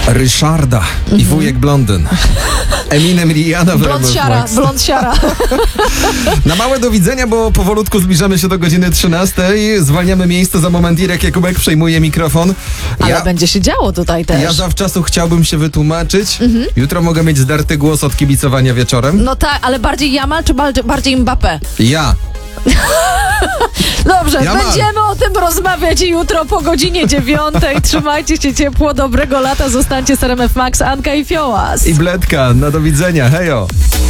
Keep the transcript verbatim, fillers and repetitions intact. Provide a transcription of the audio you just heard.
Ryszarda mhm. i wujek Blondyn. Eminem i Rihanna w Blond siara, blond siara. Na małe do widzenia, bo powolutku zbliżamy się do godziny trzynastej. Zwalniamy miejsce za moment. Irek Jakubek przejmuje mikrofon. Ale ja, będzie się działo tutaj też. Ja zawczasu chciałbym się wytłumaczyć. Mhm. Jutro mogę mieć zdarty głos od kibicowania wieczorem. No tak, ale bardziej Jamal czy bardziej, bardziej Mbappé? Ja. Dobrze, Jamal. Będziemy o tym rozmawiać jutro po godzinie dziewiątej. Trzymajcie się ciepło, dobrego lata, zostańcie z R M F Max, Anka i Fiołas. I Bledka, na do widzenia, hejo.